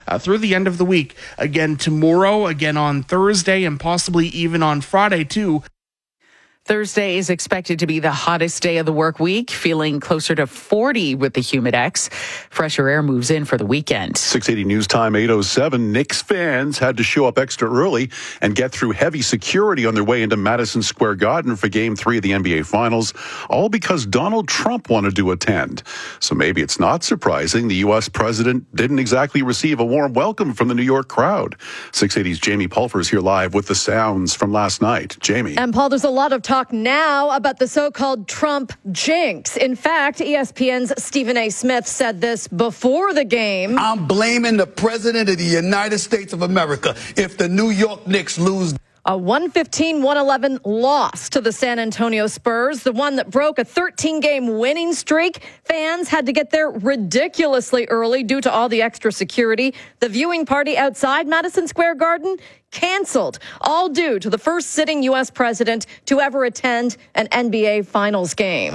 through the end of the week. Again tomorrow, again on Thursday, and possibly even on Friday too. Thursday is expected to be the hottest day of the work week, feeling closer to 40 with the Humidex. Fresher air moves in for the weekend. 680 News Time 8:07. Knicks fans had to show up extra early and get through heavy security on their way into Madison Square Garden for Game 3 of the NBA Finals, all because Donald Trump wanted to attend. So maybe it's not surprising the U.S. president didn't exactly receive a warm welcome from the New York crowd. 680's Jamie Pulfer is here live with the sounds from last night. Jamie. And Paul, there's a lot of talk now about the so-called Trump jinx. In fact, ESPN's Stephen A. Smith said this before the game. I'm blaming the president of the United States of America if the New York Knicks lose. A 115-111 loss to the San Antonio Spurs, the one that broke a 13-game winning streak. Fans had to get there ridiculously early due to all the extra security. The viewing party outside Madison Square Garden canceled, all due to the first sitting U.S. president to ever attend an NBA Finals game.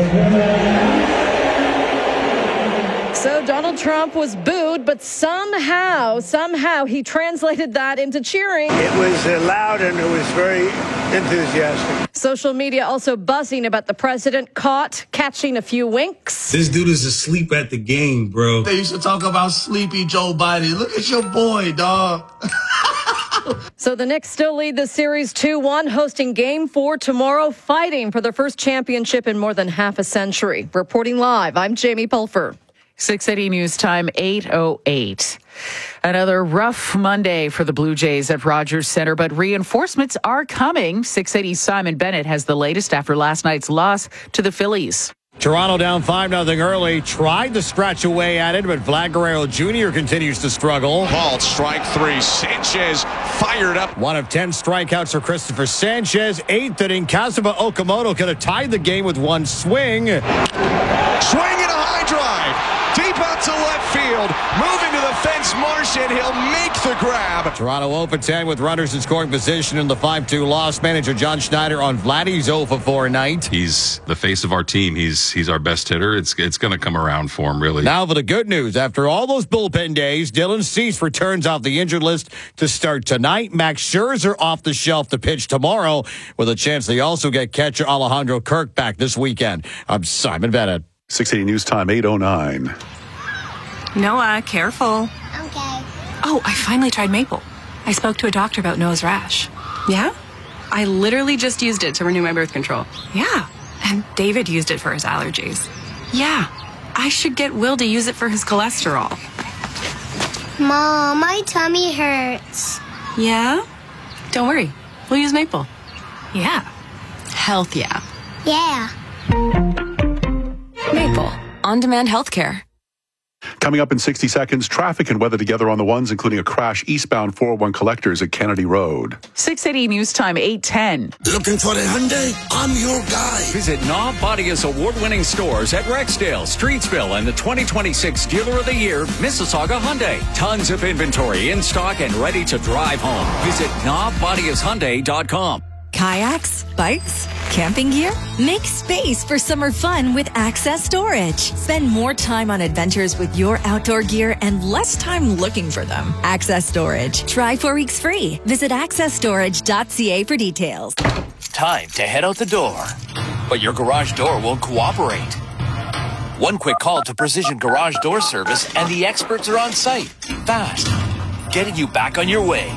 So Donald Trump was booed, but somehow he translated that into cheering. It was loud and it was very enthusiastic. Social media also buzzing about the president caught catching a few winks. This dude is asleep at the game, bro. They used to talk about sleepy Joe Biden. Look at your boy, dog. So the Knicks still lead the series 2-1, hosting Game 4 tomorrow, fighting for their first championship in more than half a century. Reporting live, I'm Jamie Pulfer. 680 News Time 8:08. Another rough Monday for the Blue Jays at Rogers Center, but reinforcements are coming. 680's Simon Bennett has the latest after last night's loss to the Phillies. Toronto down 5-0 early. Tried to scratch away at it, but Vlad Guerrero Jr. continues to struggle. Ball, strike three. Sanchez fired up. 1 of 10 strikeouts for Christopher Sanchez. 8th inning, Kazuma Okamoto could have tied the game with one swing. Swing and a high drive. Deep out to left field. Moving to the fence, Martian. He'll make the grab. Toronto 0-10 with runners in scoring position in the 5-2 loss. Manager John Schneider on Vlad. He's 0-4 night. He's the face of our team. He's our best hitter. It's going to come around for him, really. Now for the good news. After all those bullpen days, Dylan Cease returns off the injured list to start tonight. Max Scherzer off the shelf to pitch tomorrow with a chance they also get catcher Alejandro Kirk back this weekend. I'm Simon Bennett. 680 News Time 8:09. Noah, careful. Okay. Oh, I finally tried maple. I spoke to a doctor about nose rash. Yeah? I literally just used it to renew my birth control. Yeah. And David used it for his allergies. Yeah. I should get Will to use it for his cholesterol. Mom, my tummy hurts. Yeah? Don't worry. We'll use maple. Yeah. Health, yeah. Yeah. Maple. On-demand healthcare. Coming up in 60 seconds, traffic and weather together on the ones, including a crash eastbound 401 Collectors at Kennedy Road. 680 News Time 8:10. Looking for a Hyundai? I'm your guy. Visit Knob Bodia's award-winning stores at Rexdale, Streetsville, and the 2026 Dealer of the Year, Mississauga Hyundai. Tons of inventory in stock and ready to drive home. Visit knobbodiashyundai.com. Kayaks, bikes, camping gear? Make space for summer fun with Access Storage. Spend more time on adventures with your outdoor gear and less time looking for them. Access Storage. Try 4 weeks free. Visit accessstorage.ca for details. Time to head out the door, but your garage door won't cooperate. One quick call to Precision Garage Door Service and the experts are on site. Fast. Getting you back on your way.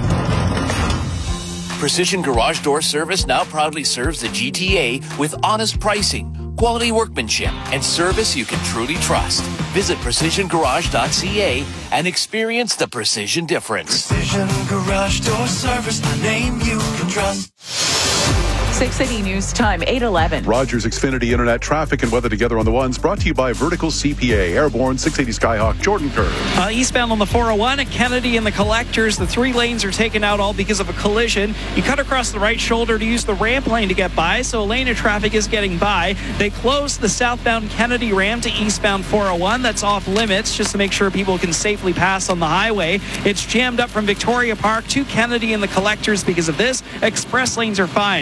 Precision Garage Door Service now proudly serves the GTA with honest pricing, quality workmanship, and service you can truly trust. Visit precisiongarage.ca and experience the precision difference. Precision Garage Door Service, the name you can trust. 680 News Time 8:11. Rogers Xfinity Internet traffic and weather together on the ones, brought to you by Vertical CPA. Airborne 680 Skyhawk, Jordan Kerr. Eastbound on the 401 at Kennedy and the Collectors, the 3 lanes are taken out all because of a collision. You cut across the right shoulder to use the ramp lane to get by, so a lane of traffic is getting by. They closed the southbound Kennedy ramp to eastbound 401. That's off limits just to make sure people can safely pass on the highway. It's jammed up from Victoria Park to Kennedy and the Collectors because of this. Express lanes are fine, so that's where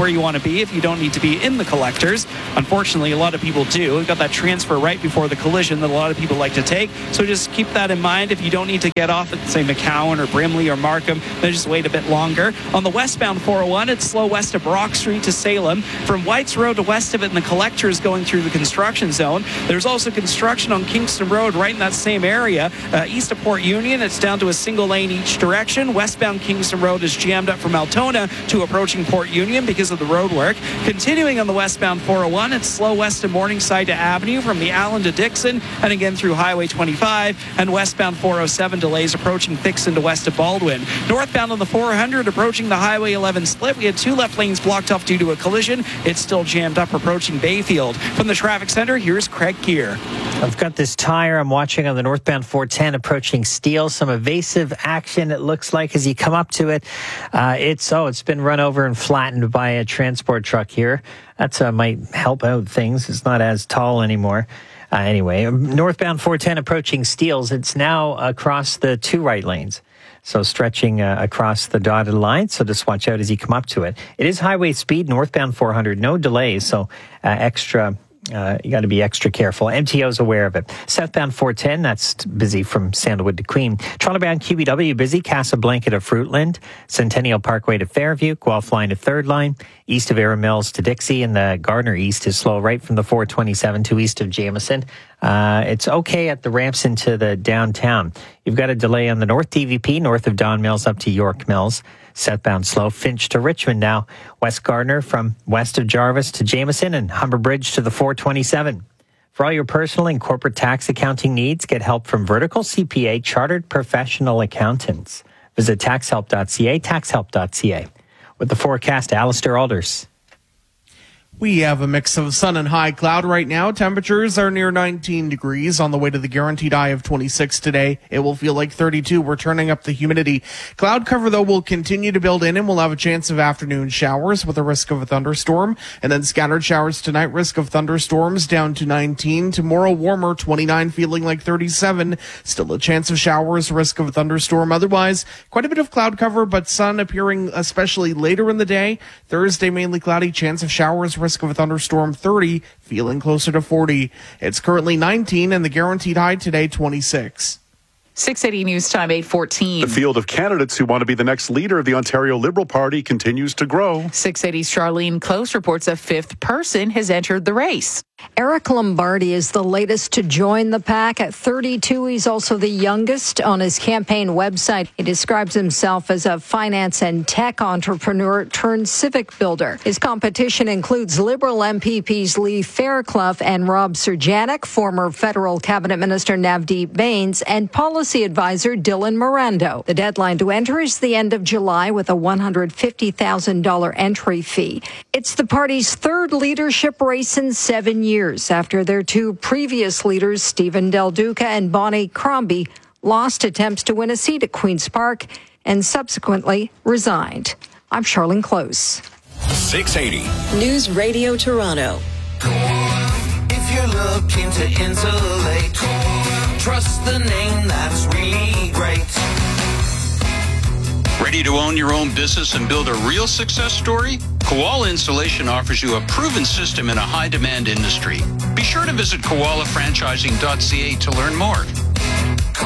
where you want to be if you don't need to be in the collectors. Unfortunately, a lot of people do. We've got that transfer right before the collision that a lot of people like to take. So just keep that in mind. If you don't need to get off at, say, McCowan or Brimley or Markham, then just wait a bit longer. On the westbound 401, it's slow west of Brock Street to Salem. From Whites Road to west of it, and the collectors going through the construction zone. There's also construction on Kingston Road right in that same area. East of Port Union, it's down to a single lane each direction. Westbound Kingston Road is jammed up from Altona to approaching Port Union because of the road work. Continuing on the westbound 401, it's slow west of Morningside to Avenue from the Allen to Dixon, and again through Highway 25. And westbound 407 delays approaching Thixon to west of Baldwin. Northbound on the 400 approaching the Highway 11 split. We had 2 left lanes blocked off due to a collision. It's still jammed up approaching Bayfield. From the traffic center, here's Craig Gear. I've got this tire I'm watching on the northbound 410 approaching Steele. Some evasive action, it looks like, as you come up to it. It's been run over and flattened by a transport truck here. That might help out things. It's not as tall anymore. Anyway, northbound 410 approaching Steeles. It's now across the 2 right lanes. So stretching across the dotted line. So just watch out as you come up to it. It is highway speed, northbound 400. No delays. So you got to be extra careful. MTO's aware of it. Southbound 410, that's busy from Sandalwood to Queen. Toronto-bound QBW busy. Casablanca to Fruitland. Centennial Parkway to Fairview. Guelph line to Third Line. East of Erin Mills to Dixie. And the Gardner East is slow right from the 427 to east of Jameson. It's okay at the ramps into the downtown. You've got a delay on the North DVP, north of Don Mills up to York Mills. Southbound slow. Finch to Richmond now. West Gardner from west of Jarvis to Jameson, and Humber Bridge to the 427. For all your personal and corporate tax accounting needs, get help from Vertical CPA Chartered Professional Accountants. Visit taxhelp.ca, taxhelp.ca. With the forecast, Alistair Alders. We have a mix of sun and high cloud right now. Temperatures are near 19 degrees on the way to the guaranteed high of 26 today. It will feel like 32. We're turning up the humidity. Cloud cover, though, will continue to build in, and we'll have a chance of afternoon showers with a risk of a thunderstorm. And then scattered showers tonight, risk of thunderstorms down to 19. Tomorrow, warmer, 29, feeling like 37. Still a chance of showers, risk of a thunderstorm. Otherwise, quite a bit of cloud cover, but sun appearing especially later in the day. Thursday, mainly cloudy, chance of showers, risk of a thunderstorm 30, feeling closer to 40. It's currently 19 and the guaranteed high today 26. 680 News Time 8:14. The field of candidates who want to be the next leader of the Ontario Liberal Party continues to grow. 680's Charlene Close reports a 5th person has entered the race. Eric Lombardi is the latest to join the pack. At 32, he's also the youngest. On his campaign website, he describes himself as a finance and tech entrepreneur turned civic builder. His competition includes Liberal MPPs Lee Fairclough and Rob Serjanik, former federal cabinet minister Navdeep Bains, and policy advisor Dylan Morando. The deadline to enter is the end of July with a $150,000 entry fee. It's the party's 3rd leadership race in 7 years after their 2 previous leaders, Stephen Del Duca and Bonnie Crombie, lost attempts to win a seat at Queen's Park and subsequently resigned. I'm Charlene Close. 680 News Radio Toronto. If you're looking to insulate, trust the name that's really great. Ready to own your own business and build a real success story? Koala Installation offers you a proven system in a high-demand industry. Be sure to visit koalafranchising.ca to learn more.